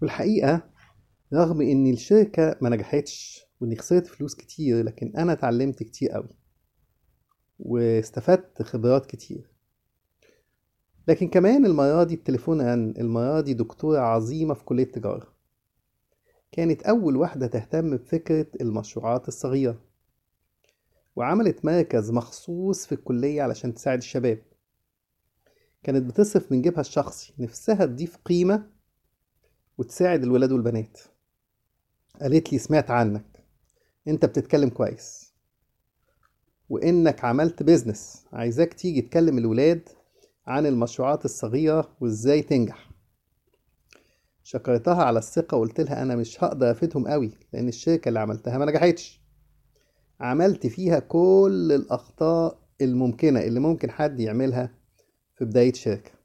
والحقيقة رغم إن الشركة ما نجحتش وإني خسرت فلوس كتير، لكن أنا اتعلمت كتير قوي واستفدت خبرات كتير. لكن كمان المرة دي التليفون رن، المرة دي دكتورة عظيمة في كلية تجارة كانت أول واحدة تهتم بفكرة المشروعات الصغيرة، وعملت مركز مخصوص في الكلية علشان تساعد الشباب. كانت بتصرف من جيبها الشخصي، نفسها تضيف قيمة وتساعد الولاد والبنات. قالت لي سمعت عنك، انت بتتكلم كويس وانك عملت بيزنس، عايزاك تيجي تكلم الولاد عن المشروعات الصغيرة وازاي تنجح. شكرتها على الثقة وقلت لها انا مش هقدر افيدهم قوي لان الشركة اللي عملتها ما نجحتش، عملت فيها كل الاخطاء الممكنة اللي ممكن حد يعملها في بداية شركة.